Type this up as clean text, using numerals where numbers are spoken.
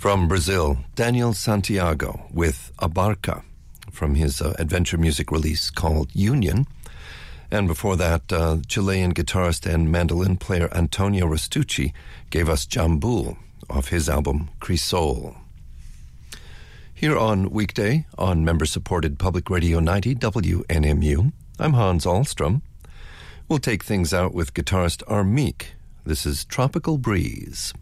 From Brazil, Daniel Santiago with Abarca from his adventure music release called Union. And before that, Chilean guitarist and mandolin player Antonio Restucci gave us Jambul off his album Crisol. Here on Weekday on member-supported Public Radio 90 WNMU, I'm Hans Ahlstrom. We'll take things out with guitarist Armik. This is Tropical Breeze.